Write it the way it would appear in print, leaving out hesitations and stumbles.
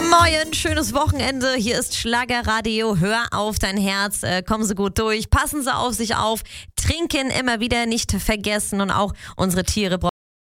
Moin, schönes Wochenende. Hier ist Schlagerradio. Hör auf dein Herz. Kommen Sie gut durch. Passen Sie auf sich auf. Trinken immer wieder nicht vergessen. Und auch unsere Tiere